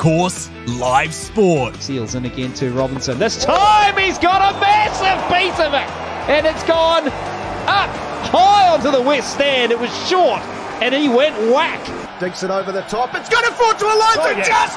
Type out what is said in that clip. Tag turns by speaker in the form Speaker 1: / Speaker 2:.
Speaker 1: course, live sport.
Speaker 2: Seals in again to Robinson. This time he's got a massive piece of it. And it's gone up high onto the west stand. It was short and he went whack.
Speaker 3: Dinks it over the top. It's going to fall to a line for just